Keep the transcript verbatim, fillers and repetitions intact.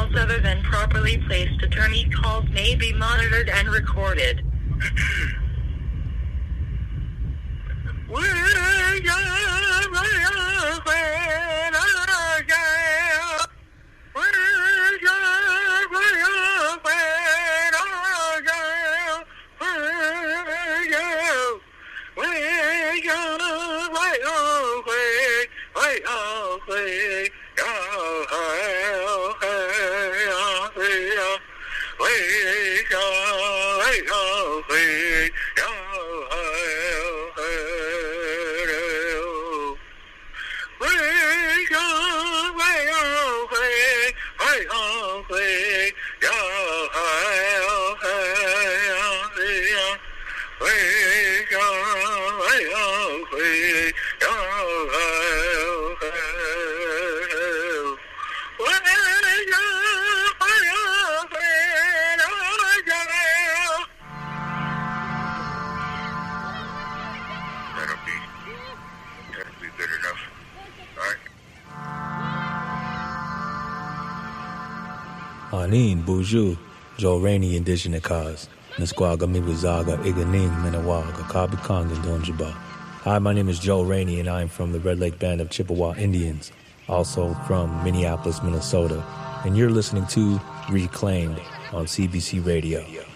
calls other than properly placed attorney calls may be monitored and recorded. Anin, Buju, Joe Rainey, Indigenous Cause, Nisquaga, Mibuzaga, Iganing, Menawaga, Kabikong, and Donjiba. Hi, my name is Joe Rainey, and I am from the Red Lake Band of Chippewa Indians, also from Minneapolis, Minnesota. And you're listening to Reclaimed on C B C Radio.